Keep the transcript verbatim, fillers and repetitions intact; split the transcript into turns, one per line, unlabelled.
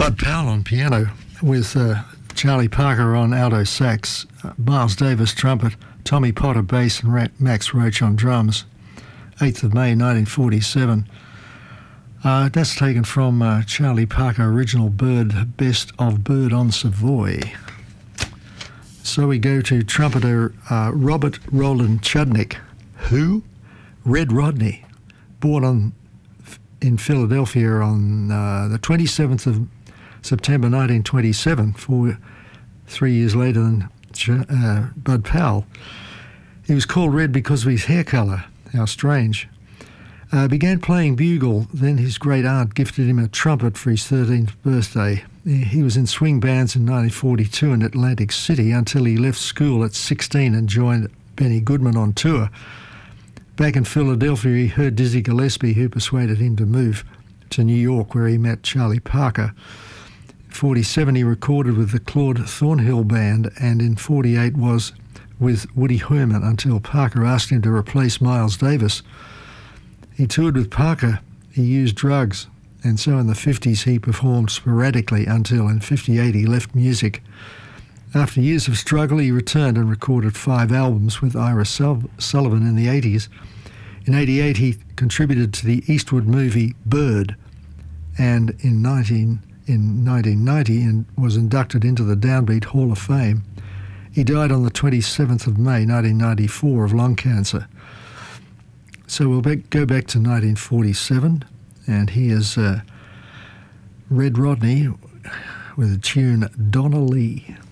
Bud Powell on piano with uh, Charlie Parker on alto sax, uh, Miles Davis trumpet, Tommy Potter bass and Ra- Max Roach on drums. eighth of May nineteen forty-seven. Uh, that's taken from uh, Charlie Parker original Bird, Best of Bird on Savoy. So we go to trumpeter uh, Robert Roland Chudnik. Who? Red Rodney, born on in Philadelphia on uh, the twenty-seventh of September nineteen twenty-seven, four, three years later than Ch- uh, Bud Powell. He was called Red because of his hair colour. How strange. Uh, began playing bugle, then his great aunt gifted him a trumpet for his thirteenth birthday. He was in swing bands in nineteen forty-two in Atlantic City until he left school at sixteen and joined Benny Goodman on tour. Back in Philadelphia, he heard Dizzy Gillespie, who persuaded him to move to New York, where he met Charlie Parker. In forty-seven, he recorded with the Claude Thornhill Band, and in forty-eight was with Woody Herman until Parker asked him to replace Miles Davis. He toured with Parker, he used drugs, and so in the fifties he performed sporadically until in fifty-eight he left music. After years of struggle, he returned and recorded five albums with Ira Sul- Sullivan in the eighties. In eighty-eight, he contributed to the Eastwood movie Bird, and in, nineteen, in nineteen ninety and was inducted into the Downbeat Hall of Fame. He died on the twenty-seventh of May nineteen ninety-four of lung cancer. So we'll be- go back to nineteen forty-seven, and here's uh, Red Rodney with the tune Donna Lee.